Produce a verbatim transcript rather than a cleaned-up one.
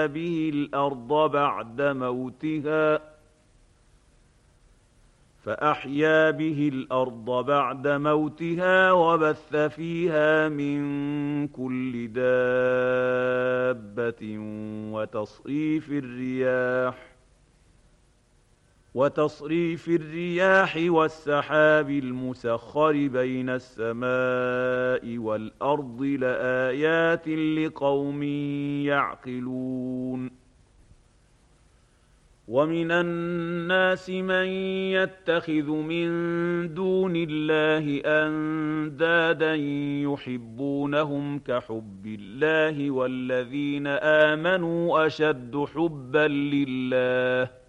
به الأرض بعد موتها فأحيا به الأرض بعد موتها وبث فيها من كل دابة وتصريف الرياح وتصريف الرياح والسحاب المسخر بين السماء والأرض لآيات لقوم يعقلون ومن الناس من يتخذ من دون الله أندادا يحبونهم كحب الله والذين آمنوا أشد حبا لله